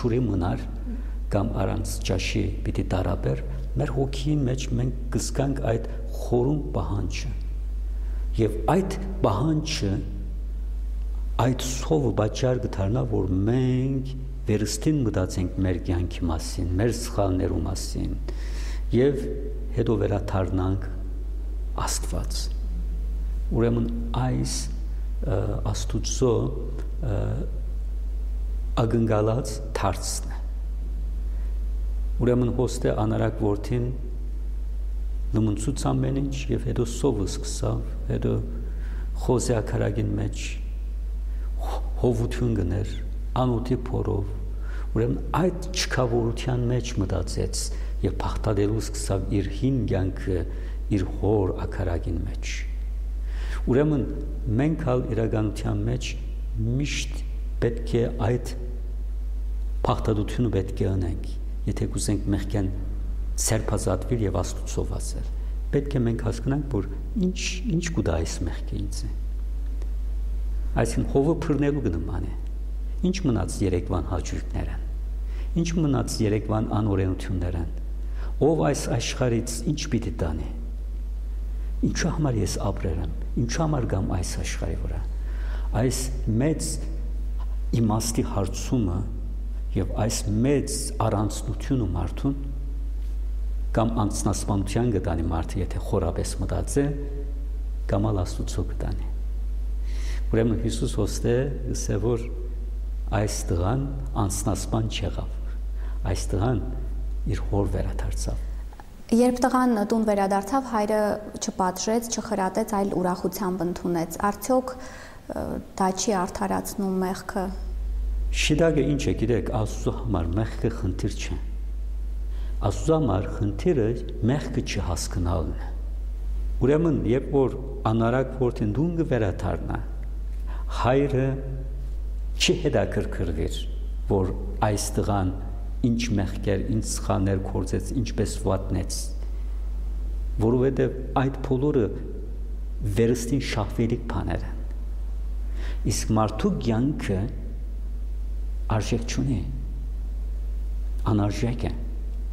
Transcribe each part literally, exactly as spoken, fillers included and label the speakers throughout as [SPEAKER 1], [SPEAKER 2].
[SPEAKER 1] ջուր մնար կամ առանց ճաշի պիտի տարաբեր, մեր հոգին մեջ մենք կզգանք այդ խորում պահանջը եւ այդ պահանջը այդ սովը պատճառ կդառնա, որ մենք վերստին մտածենք մեր կյանքի մասին, մեր սխալներու մասին եւ հետո վերադառնանք Աստված։ Ուրեմն այս Աստուծո ակնկալած դարձն է։ Ուրեմն հոստե անարակ որդին լմնցուց ամեն ինչ եւ հետո սովը սկսավ, հետո խոզե ակարագին մեջ հովություն գներ, անոթի փորով, ուրեմն այդ չքավորության մեջ մտածեց եւ փախտadելու սկսավ իր հին կյանքը իր հոր ակարագին մեջ։ Ուրեմն մենք հալ իրականության մեջ միշտ պետք է այդ փախտadությունը պետք է անենք, եթե կուզենք մեղքեն սերբազատվել եւ Աստուծով ասել։ Պետք է մենք հասկանանք, որ ինչ ինչ կուտա այս մեղքը ինձ է։ Այսինքն հովը փռնելու կնման է։ Ինչ մնաց երեկվան հաճույքներն։ Ինչ մնաց երեկվան անօրենություններն։ Ով այս աշխարհից ինչ պիտի տանի։ Ինչու համար ես ապրել եմ, ինչու համար գամ այս աշխարհի վրա։ Այս մեծ իմաստի հարցումը եւ այս մեծ առանցնությունը մարդուն կամ անձնասպանության կտանի մարդը, եթե խորապես մտածե, կամ Աստծո կտանի։ Ուրեմն Հիսուս հոստե ասե որ այս տղան անձնասպան չեղավ, այս տղան իր հոր վերադարձավ։
[SPEAKER 2] Երբ տղան տուն վերադարձավ, հայրը չպատժեց, չխրատեց, այլ ուրախությամբ ընդունեց։ Արդյոք դա չի արդարացնում մեղքը։
[SPEAKER 1] Շիդագը ինչ է, գիտեք, Աստծո համար մեղքը խնդիր չէ։ Աստծո համար խնդիրը մեղքը չհասկանալն է։ Ուրեմն, երբ որ անարակ որդին տուն կվերադառնա, հայրը չի հետաքրքրվիր, որ այս տղան ինչ մեղքեր, ինչ սխալներ կործեց, ինչպես վատնեց, որովհետև այդ բոլորը վերստին շահվելիք բաներ են։ Իսկ մարդու կյանքը արժեք չունի, անարժեք է։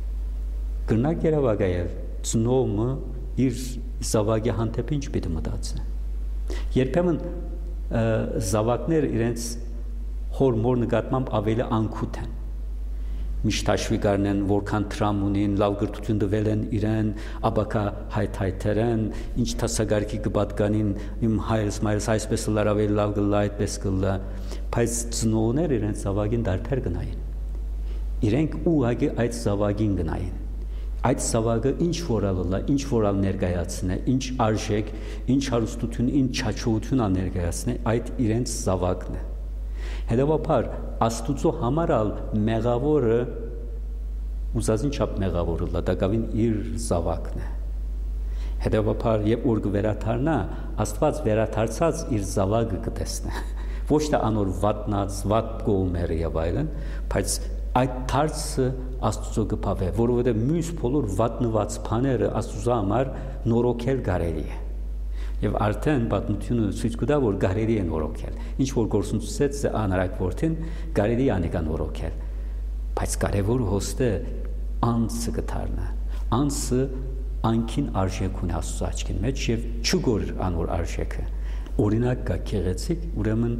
[SPEAKER 1] Գրնակ երավագայև ծնողը իր զավակի հանդեպ ինչ պիտի մտածի։ Երբեմն զավակներ իրենց հոր մոր նկատմամբ ավելի անկութ են։ Միշտ հաշվի կառնեն, որքան տրամ ունին, լավ գրթություն տվել են իրեն, աբակա հայթայթեր են, ինչ տասագարքի կպատկանին, իմ հայրս մայրս այսպես լարավել լավ գլա, այդպես գլա, բայց ծնողներ իրենց զավակին դարբեր գնային։ Իրենք ուղղակի այդ զավակին գնային։ Այդ զավակը ինչ որալ լա, ինչ որալ ներկայացնե, ինչ արժեք, ինչ հարստություն, ինչ չաչողություն ա ներկայացնե, այդ իրենց զավակն է։ Հետևաբար Աստուծո համար ալ մեղավորը ուզածին չափ մեղավորը լա, դակավին իր զավակն է։ Հետևաբար երբ որ կվերադառնա, Աստված վերադարձած իր զավակը կտեսնի։ Ոչ թե անոր վատնած, վատ կողմերը եւ այլն, բայց այդ դարձը Աստծո կփավե, որովհետեւ մյուս բոլոր վատնված բաները Աստծո համար նորոգել կարելի է։ Եվ արդեն պատմությունը ցույց կտա, որ կարելի է նորոգել։ Ինչ որ գործունեությունից անարակ որդին կարելի է անեկան նորոգել։ Բայց կարևորը հոստը անձը կդառնա։ Անձը անքին արժեք ունի Աստծո աչքին մեջ եւ չգոր անոր արժեքը։ Օրինակ կա քեղեցիկ, ուրեմն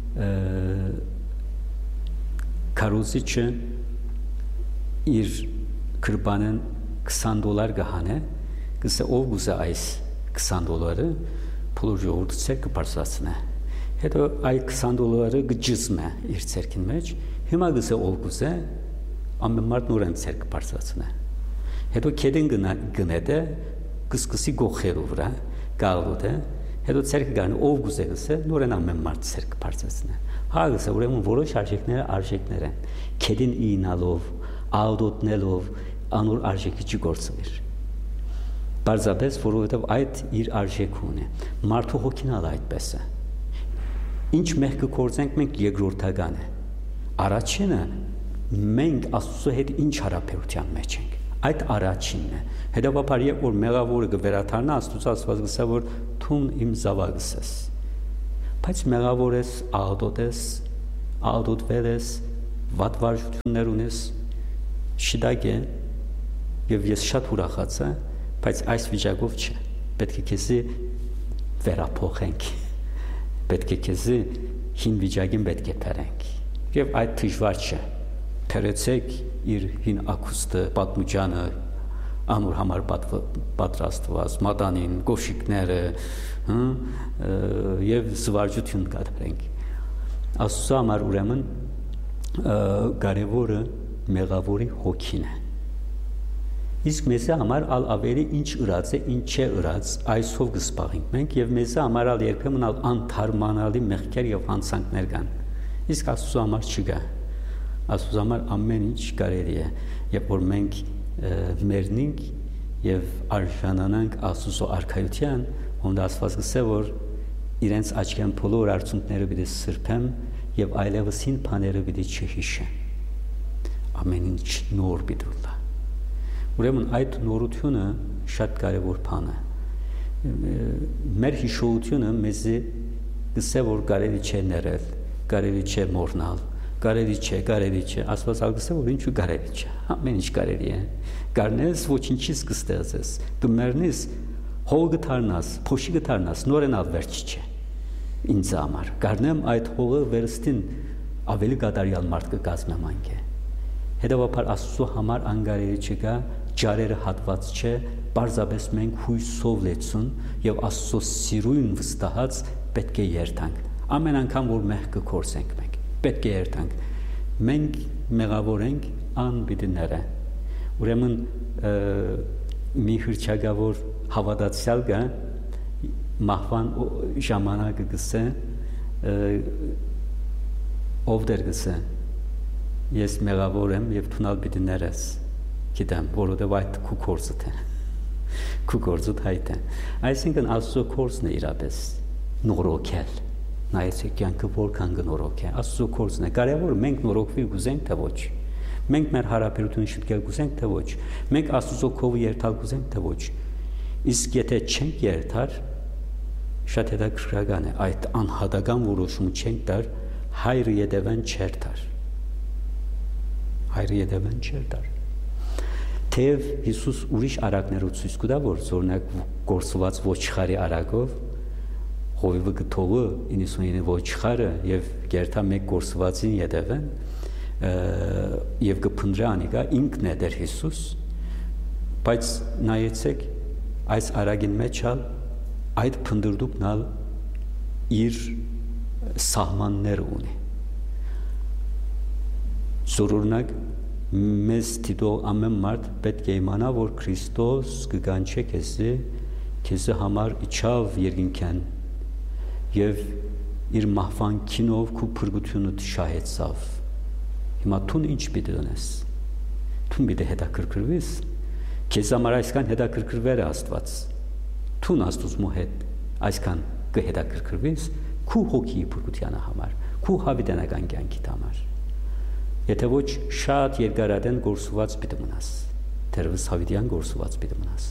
[SPEAKER 1] քարոզիչը իր կրբանեն քսան դոլար կհանե, կսե ով գուզե այս քսան դոլարը փոլոր ժողովուրդը ցեր կբարձրացնե։ Հետո այ քսան դոլարը գջզմե իր ցերքին մեջ, հիմա գսե ով գուզե ամեն մարդ նորեն ցեր կբարձրացնե։ Հետո քեդեն գնեդե կսկսի գողելու վրա, գալուդե, հետո ցերքը գան ով գուզե գսե նորեն ամեն մարդ ցեր կբարձրացնե։ Հա գսե ուրեմն որոշ արժեքները արժեքներ են։ Քեդին ինալով, ալդոտնելով անոր արժեքի չգործվիր։ Բարձրապես, որովհետև այդ իր արժեքը ունի։ Մարդու հոգին ալ այդպես է։ Ինչ մեղքը կործենք մենք երկրորդական է։ Առաջինը մենք Աստծո հետ ինչ հարաբերության մեջ ենք։ Այդ առաջինն է։ Հետևաբար երբ որ մեղավորը կվերադառնա, Աստծո ասված գսա որ թուն իմ զավակս ես։ Բայց մեղավոր ես, աղդոտ ես, աղդոտվել ես, վատ վարժություններ ունես, շիդակ է, եւ ես շատ ուրախաց եմ, բայց այս վիճակով չէ։ Պետք է քեզի վերափոխենք։ Պետք է քեզի հին վիճակին պետք է բերենք։ Եվ այդ դժվար չէ։ Փերեցեք իր հին ակուստը, պատմուճանը, անոր համար պատրաստված, մատանին, կոշիկները, եւ զվարճություն կատարենք։ Աստծո համար ուրեմն կարևորը մեղավորի հոգին է։ Իսկ մեզ համար ալ ավելի ինչ ըրած է, ինչ չէ ըրած, այսով կսպաղենք մենք եւ մեզ համար ալ երբեմն ալ անթարմանալի մեղքեր եւ հանցանքներ կան։ Իսկ Աստծո համար չկա։ Աստծո համար ամեն ինչ կարելի է, երբ որ մենք մեռնենք եւ արժանանանք Աստծո արքայության, ոնց Աստված գսե որ իրենց աչքեն բոլոր արցունքները պիտի սրբեմ եւ այլևս հին բաները պիտի չհիշեմ։ Ամեն ինչ նոր պիտի լինի։ Ուրեմն այդ նորությունը շատ կարևոր բան է։ Մեր հիշողությունը մեզ գսե որ կարելի չէ ներել, կարելի չէ մոռնալ, կարելի չէ, կարելի չէ, Աստված ալգսե որ ինչու կարելի չէ։ Ամեն ինչ կարելի է։ Կարնես ոչինչից կստեղծես, կմեռնես, հող կդառնաս, փոշի կդառնաս, նորենալ վերջ չէ։ Ինձ համար կարնեմ այդ հողը վերստին ավելի կատարյալ մարդ կկազմեմ անկե։ Հետևաբար Աստծո համար անկարելի չկա, ջարերը հատված չէ, պարզապես մենք հույսով լեցուն եւ Աստծո սիրուն վստահած պետք է երթանք։ Ամեն անգամ որ մեղքը կորսենք մենք, պետք է երթանք։ Մենք մեղավոր ենք անբիդները։ Ուրեմն մի հրճագավոր հավատացյալ կա մահվան ժամանակը գսե ով դեր գսե ես մեղավոր եմ եւ թունալ պիտի ներես գիտեմ որովհետեւ այդ քու կորցդ է քու կորցդ հայտ է այսինքն Աստծո կորցն է իրապես նորոգել նայեցեք կյանքը որքան գնորոք է Աստծո կորցն է կարևորը մենք նորոգվի գուզենք թե ոչ մենք մեր հարաբերությունը շտկել գուզենք թե ոչ մենք Աստծո կողը երթալ գուզենք թե ոչ իսկ եթե չենք երթար շատ հետաքրքրական է այդ անհատական որոշումը չենք տար հայրը յետևեն չեր տար հայրը յետևեն չեր տար թեև Հիսուս ուրիշ արակներով ցույց կտա որ օրինակ կորսված ոչխարի արակով հովիվը գթողը իննսունինի ոչխարը եւ գերթա մեկ կորսվածին յետևեն եւ կփնդրի անիկա ինքն է դեր Հիսուս բայց նայեցեք այս արագին մեջ ալ այդ փնդրդուկն ալ իր սահմաններ ունի զորօրինակ մեզ դիտող ամեն մարդ պետք է իմանա որ Քրիստոս կգանչե քեզի քեզի համար իջավ երկինքան եւ իր մահվան քինով քու փրկությունը շահեցավ հիմա դու ինչ պիտի դնես դու պիտի հետաքրքրվես քեզ համար այսքան հետաքրքրվեր է Աստված դու Աստծո հետ այսքան կհետաքրքրվես քու հոգի փրկության համար քու հավիտենական կյանքի համար եթե ոչ շատ երկարատեն գործված պիտի մնաս դերևս հավիտյան գործված պիտի մնաս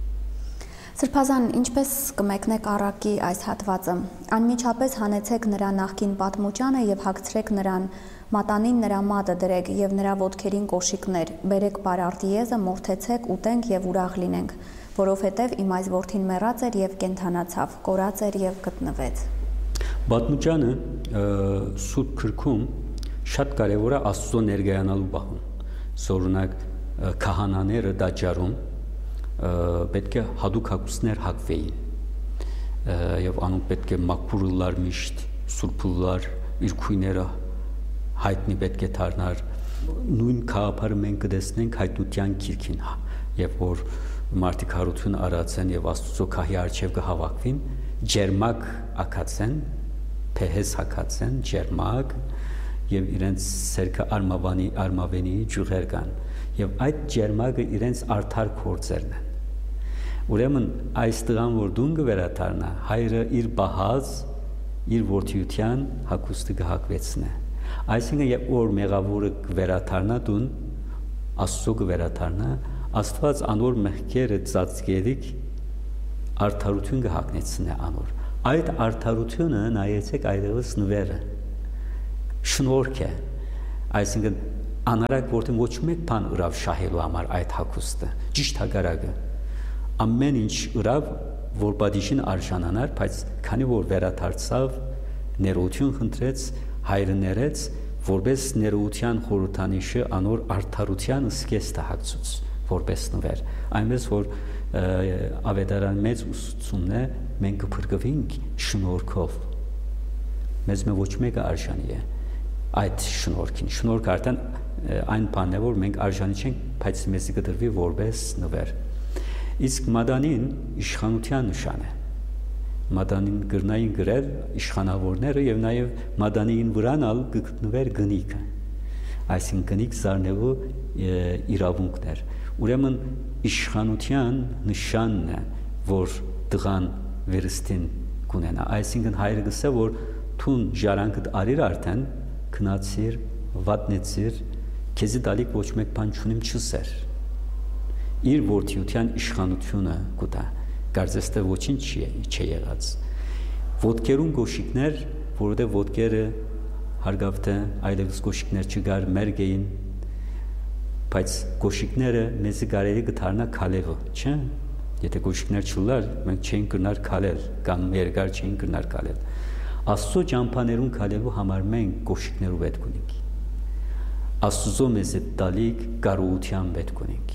[SPEAKER 2] Սրբազան ինչպես կմեկնեք առակի այս հատվածը անմիջապես հանեցեք նրա նախկին պատմուճանը եւ հագցրեք նրան մատանին նրա մատը դրեք եւ նրա ոտքերին կոշիկներ բերեք պարարտ եզը մորթեցեք ուտենք եւ ուրախ լինենք որովհետեւ իմ այս որդին մեռած էր եւ կենթանացավ կորած էր եւ գտնվեց
[SPEAKER 1] Պատմուճանը սուրբ քրքում շատ կարևոր է Աստծո ներկայանալու բահում օրինակ քահանաները դաջարում պետք է հadouk հագուստներ հագվեին եւ անուն պետք է մաքուրլար միշտ սուրբլար իր քույները հայտնի պետք է դառնար նույն քահապարը մենք կտեսնենք հայտնության քիրքին երբ որ մարդիկ հարություն արածեն եւ Աստծո քահի արչեւ կհավաքվին ջերմակ ակացեն փեհես հակացեն ջերմակ եւ իրենց սերքը արմավանի արմավենի ջուղեր կան եւ այդ ջերմակը իրենց արդար կորձերն են ուրեմն այս տղան որ դուն կվերադառնա հայրը իր բահած իր որդիության հագուստը կհագվեցնե այսինքն երբ որ մեղավորը կվերադառնա դուն Աստծո կվերադառնա Աստված անոր մեղքերը ծածկելիք արդարություն կհագնեցնե անոր այդ արդարությունը նայեցեք այդպես նվերը շնորհք է Այսինքն անարակ որդին ոչ մեկ բան ըրավ շահելու համար այդ հագուստը, ճիշտ հակառակը։ Ամեն ինչ ըրավ, որ պատիժին արժանանար, բայց քանի որ վերադարձավ, ներողություն խնդրեց, հայրը ներեց, որպես ներողության խորհրդանիշը անոր արդարության սկեստը հագցուց, որպես նվեր։ Այնպես որ ավետարան մեծ ուսուցումն է, մենք կփրկվենք շնորհքով։ Մեզ մե ոչ մեկը արժանի է այդ շնորհքին։ Շնորհքը արդեն այն բանն է, որ մենք արժանի չենք, բայց մեզ կդրվի որպես նվեր։ Իսկ մադանին իշխանության նշան է։ Մադանին գրնային գրել իշխանավորները եւ նաեւ մադանին վրանալ գտնվեր գնիկը, այսինքն գնիկ զարնելու իրավունքներ։ Ուրեմն իշխանության նշանն է, որ դղան վերստին կունենա, այսինքն հայրը գսե, որ թուն ժարանքդ արիր արդեն, քնացիր, վատնեցիր, քեզի դալիք ոչ մեկ բան չունիմ չսեր։ Իր որդիության իշխանությունը կուտա, կարծես թե ոչինչ չի եղած։ Ոտքերուն գոշիկներ, որովհետև ոտքերը հարգավ թե այլևս գոշիկներ չգար մերգ էին, բայց գոշիկները մեզի կարելի կդառնա քալեղը, չէ՞։ Եթե գոշիկներ չլար, մենք չէինք կրնար քալել, կամ երկար չէինք կրնար քալել։ Աստծո ճամփաներուն քալելու համար մենք գոշիկներու պետք ունենք։ Աստծո մեզ է տալիք կարողության պետք ունենք։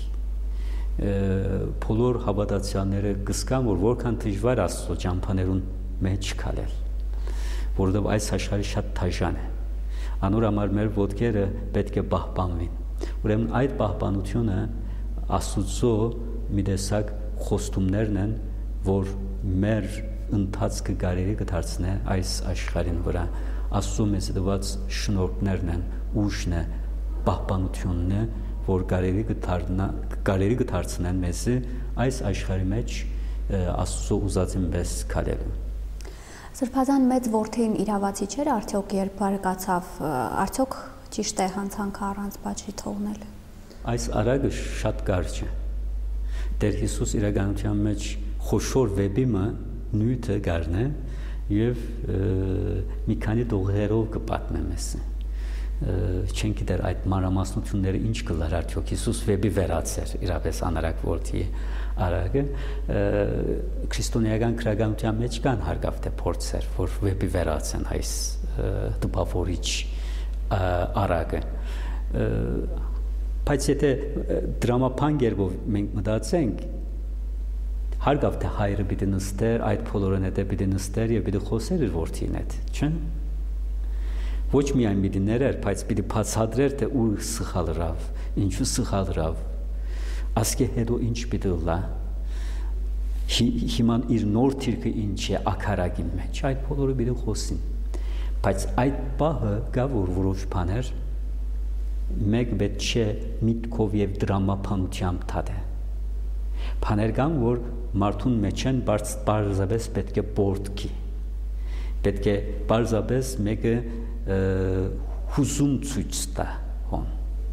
[SPEAKER 1] Բոլոր հավատացյալները կսկան, որ որքան դժվար Աստծո ճամփաներուն մեջ քալել, որովհետև այս աշխարհը շատ թաժան է։ Անոր համար մեր ոտքերը պետք է պահպանվին։ Ուրեմն այդ պահպանությունը Աստծո մի տեսակ խոստումներն են, որ մեր ընթացքը կարելի կդարձնե այս աշխարհին վրա։ Աստծո մեզ տված շնորհքներն են, ուժն է, պահպանությունն է, որ կարելի կդառնա, կարելի կդարձնեն մեզի այս աշխարհի մեջ Աստծո ուզածին պես քալելու։
[SPEAKER 2] Սրբազան մեծ որդին իրավացի չէր արդյոք, երբ բարկացավ, արդյոք ճիշտ է հանցանքը առանց բաժի թողնել։
[SPEAKER 1] Այս արագը շատ կարճ է։ Տեր Հիսուս իրականության մեջ խոշոր վեբիմը նույնը գարնե եւ մի քանի դողերով կպատմե մեզ։ Չենք գիտեր այդ մանրամասնությունները ինչ կլար արդյոք Հիսուս վեբի վերացեր իրապես անարակ որդի արագը քրիստոնեական քրագանության մեջ կան հարգավ թե փորձեր որ վեբի վերացեն այս տպավորիչ արագը բայց եթե դրամապան գերբով մենք մտածենք հարգավ թե հայրը պիտի նստեր այդ բոլորն հետը պիտի նստեր եւ պիտի խոսեր իր որդին հետ չէ ոչ միայն պիտի ներեր, բայց պիտի բացատրեր, թե ուր սխալ ըրավ, ինչու սխալ ըրավ, ասկե հետո ինչ պիտի լա, հիման իր նոր թիրքը ինչ է ակարագի մեջ, այդ բոլորը պիտի խոսին, բայց այդ պահը գա, որ որոշ բաներ, մեկ պետք չէ միտքով և դրամապանությամբ թադե, բաներ կան, որ մարդուն մեջ են պարզապես պետք է բորդքի, պետք է պարզապես մեկը հուզում ցույց տա հոն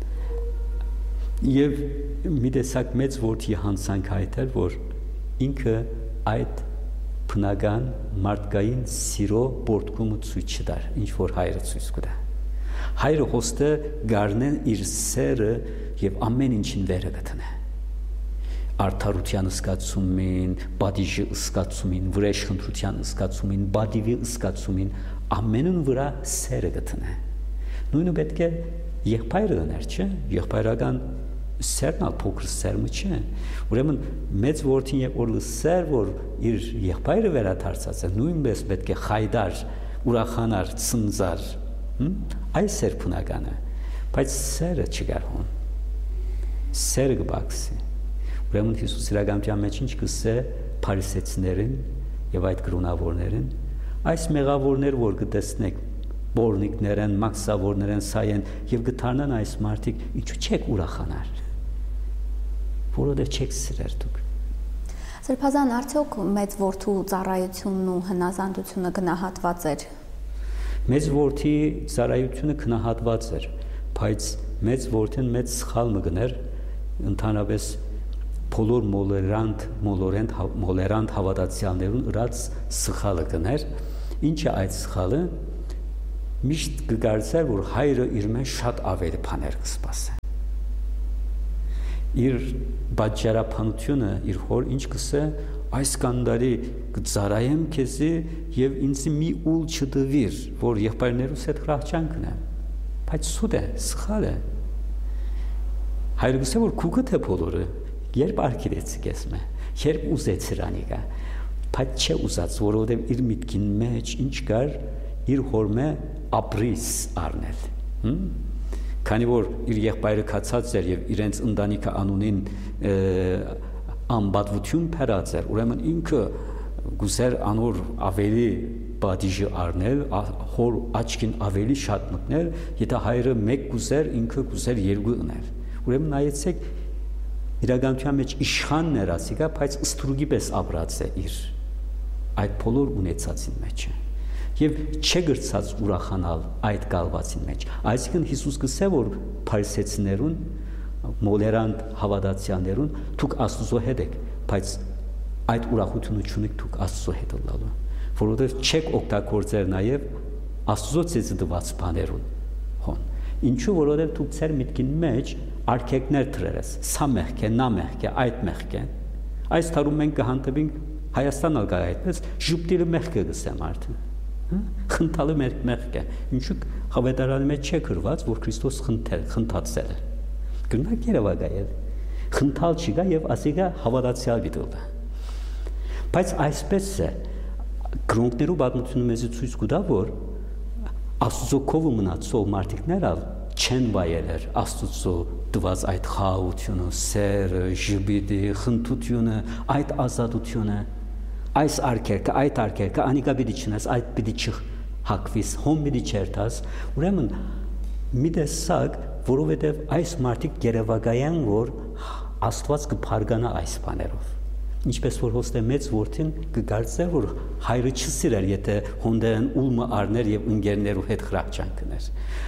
[SPEAKER 1] եւ մի տեսակ մեծ որդի հանցանք հայտել որ ինքը այդ բնական մարդկային սիրո բորդկումը ցույց չտար ինչ որ հայրը ցույց կտա հայրը հոստը գարնեն իր սերը եւ ամեն ինչին վերը գտնե արդարության ըսկացումին, պատիժի ըսկացումին, վրեժխնդրության ըսկացումին, բադիվի ըսկացումին, ամենուն վրա սերը գտնե։ Նույնը պետք է եղբայրը ուներ, չէ՞, եղբայրական սերն ալ փոքր սերմը չէ։ Ուրեմն մեծ որդին եւ որ լսեր, որ իր եղբայրը վերադարձած է, նույնպես պետք է խայդար, ուրախանար, ցնծար։ Այս սեր բնական է, բայց սերը չկար հոն։ Սերը կբացի։ Ուրեմն Հիսուս իրականության մեջ ինչ կսե փարիսեցիներին եւ այդ կրոնավորներին այս մեղավորներ որ կտեսնեք բորնիկներ են մաքսավորներ են սայ են եւ գտարնան այս մարդիկ ինչու չեք ուրախանար որովհետեւ չեք սիրեր դուք
[SPEAKER 2] Սրբազան արդյոք մեծ որդու ծառայությունն ու հնազանդությունը գնահատված էր
[SPEAKER 1] Մեծ որդի ծառայությունը գնահատված էր բայց մեծ որդին մեծ սխալ մգներ ընդհանրապես բոլոր մոլերանտ մոլորենտ մոլերանտ հավատացյալներուն ըրած սխալը կներ ինչ է այդ սխալը միշտ կգործեր, որ հայրը իր մեջ շատ ավելի բաներ կսպասի։ Իր բաժարապանությունը իր հոր ինչ կսե, այս կանդարի կծարայեմ քեզի եւ ինձ մի ուլ չդվիր, որ եղբայրներուս հետ հրախճան կնեմ։ Բայց սուտ է, սխալ է։ Հայրը գսե որ քուկը թե բոլորը երբ արկիրեցի քեզ մե, երբ ուզեցիր անիկա, բայց չէ ուզած, որովհետև իր միտքին մեջ ինչ կար իր հորմե ապրիս առնել։ Քանի որ իր եղբայրը կացած էր եւ իրենց ընտանիքը անունին անբադվություն փերած էր, ուրեմն ինքը գուսեր անոր ավելի բադիժը առնել, հոր աչքին ավելի շատ մտնել, եթե հայրը մեկ գուսեր, ինքը գուսեր երկու ուներ։ Ուրեմն նայեցեք իրականության մեջ իշխանն էր ասիկա, բայց ստրուգի պես ապրած է իր այդ բոլոր ունեցածին մեջ է եւ չէ գրծած ուրախանալ այդ գալվածին մեջ։ Այսինքն Հիսուս գսե որ փարիսեցիներուն մոլերանտ հավատացյալներուն դուք Աստծո հետ եք, բայց այդ ուրախությունը չունեք դուք Աստծո հետ լալու, որովհետեւ չեք օգտագործել նաեւ Աստծո ցեզ դված բաներուն։ Հոն ինչու որովհետեւ դուք ծեր միտքին մեջ արկեկներ դրերես, սա մեղք է, նա մեղք է, այդ մեղք է։ Այս տարում մենք կհանդիպենք Հայաստան ալգա այդպես ժուպտիլը մեղք է գսեմ արդեն։ Խնդալը մեղք է։ Ինչու հավետարանի մեջ չէ գրված, որ Քրիստոս խնդել, խնդացել է։ Գնանք Երևանայել։ Խնդալ չկա եւ ասիկա հավատացյալ դիտողը։ Բայց այսպես է գրոնքներու պատմությունը մեզ ցույց կտա, որ Աստծո կողմը մնացող մարդիկները չեն վայելեր Աստծո տված այդ խաղաղությունը, սերը, ժպիտը, խնդությունը, այդ ազատությունը, այս արկերկը, այդ արկերկը անիկա պիտի չնես, այդ պիտի չհակվիս, հոմ պիտի չերտաս, ուրեմն մի տեսակ, որովհետև այս մարդիկ երևակայան, որ Աստված կփարգանա այս բաներով։ Ինչպես որ հոստե մեծ որդին կգործեր, որ հայրը չսիրեր, եթե հոնդեն ուլմը առներ եւ ընկերներու հետ խրախճան կներ։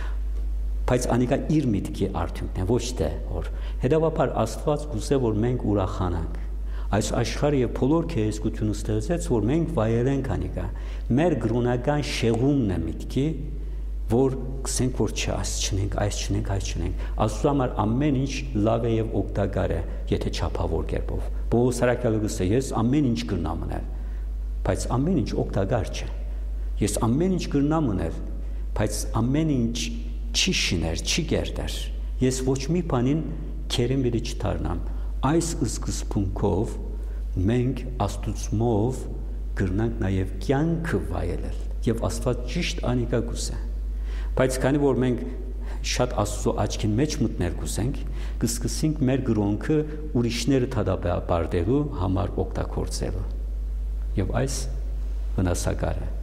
[SPEAKER 1] Բայց անիկա իր միտքի արդյունքն է, ոչ թե որ հետևաբար Աստված կուզե որ մենք ուրախանանք։ Այս աշխարհը եւ բոլոր քեզկությունը ստեղծեց, որ մենք վայելենք անիկա։ Մեր գրոնական շեղումն է միտքի, որ կսենք որ չէ, այս չնենք, այս չնենք, այս չնենք։ Աստծո համար ամեն ինչ լավ է եւ օգտակար է, եթե չափավոր կերպով։ Պողոս Սարակյալը գսե, ես ամեն ինչ կրնամ ունել, բայց ամեն ինչ օգտակար չէ։ Ես ամեն ինչ կրնամ ունել, բայց ամեն ինչ չի շիներ, չի կերտեր։ Ես ոչ մի բանին քերին բիդի չդառնամ։ Այս սկզբունքով մենք Աստծմով կրնանք նաև կյանքը վայելել եւ Աստված ճիշտ անիկա գուսե։ Բայց քանի որ մենք շատ Աստծո աչքին մեջ մտնել կուսենք, կսկսենք մեր գրոնքը ուրիշները թադաբարդելու համար օգտագործելու։ Եվ այս վնասակար է։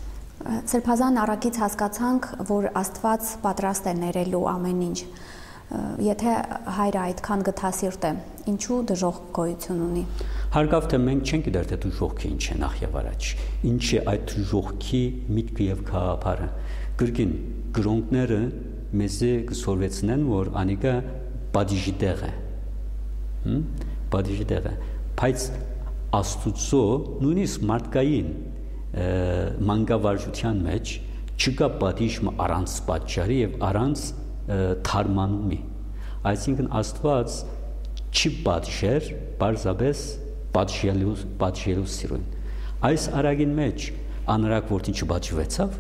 [SPEAKER 2] Սրբազան առաքից հասկացանք, որ Աստված պատրաստ է ներելու ամեն ինչ։ Եթե հայրը այդքան գթասիրտ է, ինչու դժոխք գոյություն ունի։
[SPEAKER 1] Հարգավ թե մենք չենք գիտեր թե դժոխքը ինչ է նախ եւ առաջ։ Ինչ է այդ դժոխքի միտքը եւ գաղափարը։ Գրքին գրոնքները մեզի կսորվեցնեն, որ անիկա բադիժի տեղ է։ Հմ, բադիժի տեղ է։ Բայց Աստուծո նույնիսկ մարդկային մանկավարժության մեջ չկա բադիժը առանց պատճառի եւ առանց թարմանումի։ Այսինքն Աստված չի պատժեր, բարձաբես պատժելու պատժելու սիրուն։ Այս արագին մեջ անրակ որդին չպատժվեցավ,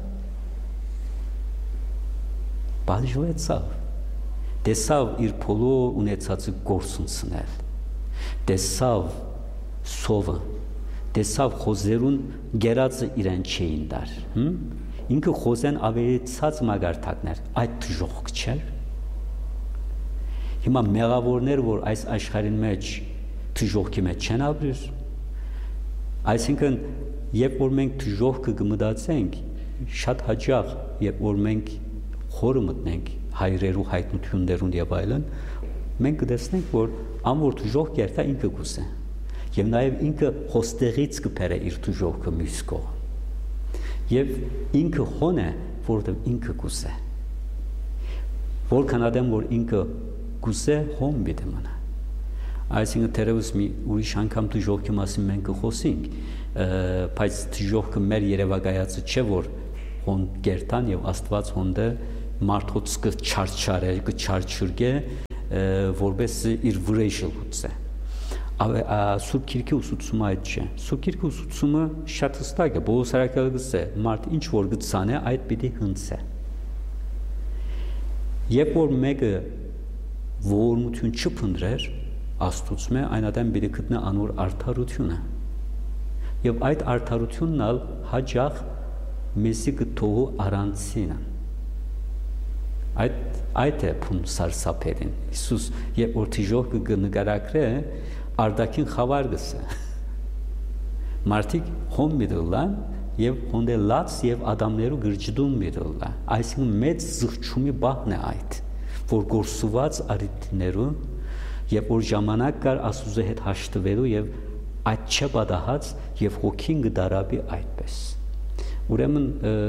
[SPEAKER 1] պատժվեցավ։ Տեսավ իր փոլոր ունեցածը գործունցնել։ Տեսավ սովը, տեսավ խոզերուն գերածը իրեն չէին դար։ Ինքը խոզեն ավելի ցած մագարտակներ, այդ դժոխք չէր։ Հիմա մեղավորներ, որ այս աշխարհին մեջ դժոխքի մեջ չեն ապրիր, այսինքն երբ որ մենք դժոխքը կմտածենք, շատ հաճախ երբ որ մենք խորը մտնենք հայրերու հայտնություններուն եւ այլն, մենք կտեսնենք, որ անոր դժոխք երթա ինքը գուսե, եւ նաեւ ինքը հոստեղից կբերե իր դժոխքը մյուս կողմ։ Եվ ինքը հոն է, որովհետև ինքը գուսե։ Որքան ադեմ որ ինքը գուսե հոն բիդե մնա։ Այսինքն թերևս մի ուրիշ անգամ դժոխքի մասին մենք կխոսենք, բայց դժոխքը մեր երևակայածը չէ որ հոն գերտան եւ Աստված հոնդը մարդոց կչարչարե, կչարչուրգե որպես իր վրեժը լուծե։ Սուրբ Գիրքի ուսուցումը այդ չէ։ Սուրբ Գիրքի ուսուցումը շատ հստակ է, Պողոս առաքյալը գսե, մարդ ինչ որ գցանե, այդ պիտի հնցե։ Երբ որ մեկը ողորմություն չփնտրեր, Աստծո այն ադեմ պիտի գտնե անոր արդարությունը։ Եվ այդ արդարությունն ալ հաջող մեսի կթողու առանցինը։ Այդ այդ է փուն սարսափելին։ Հիսուս երբ որ թիժող կնկարագրե, արդակին խավար գսե։ Մարդիկ հոն միտլան եւ հոնդելած եւ ադամներու գրճդում միտլա։ Այսինքն մեծ զղջումի բախն է այդ, որ գործուված արիտներու եւ որ ժամանակ կար Աստուծո հետ հաշտվելու եւ այդ չպատահած եւ հոգին գդարաբի այդպես։ Ուրեմն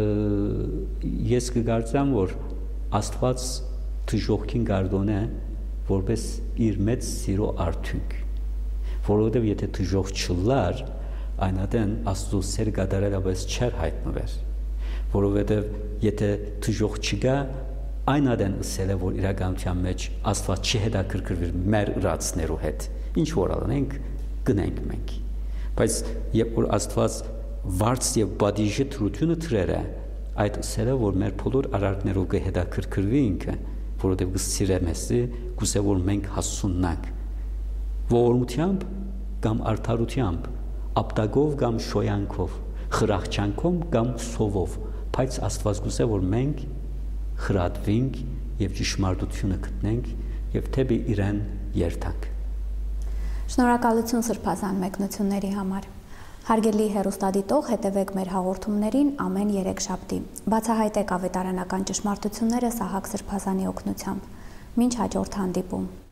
[SPEAKER 1] ես կգործամ, որ Աստված թժողքին գարդոն է որպես իր մեծ սիրո արդյունք, որովհետև եթե թժող չլար, այնադեն Աստծո սեր գադարելապես չեր հայտնվեր, որովհետև եթե թժող չգա, այնադեն ըսել է, որ իրականության մեջ Աստված չհետաքրքրվի մեր ուրացներու հետ, ինչ որ անենք, գնենք մենք, բայց երբ որ Աստված վարձ եւ բադիժի թրությունը թրեր է, այդ ըսել է, որ մեր բոլոր արարքներով կհետաքրքրվի ինքը, որովհետև կսիրե մեզի, գուցե որ մենք հասուննանք ողորմությամբ կամ արդարությամբ, ապտագով կամ շոյանքով, խրախճանքով կամ սովով, բայց Աստված գուցե որ մենք խրատվենք եւ ճշմարտությունը գտնենք եւ թեպի իրեն երթանք։
[SPEAKER 2] Շնորհակալություն սրբազան մեկնությունների համար։ Հարգելի հեռուստադիտող, հետևեք մեր հաղորդումներին ամեն երեքշաբթի։ Բացահայտեք ավետարանական ճշմարտությունները Սահակ Սրբազանի օգնությամբ։ Մինչ հաջորդ հանդիպում։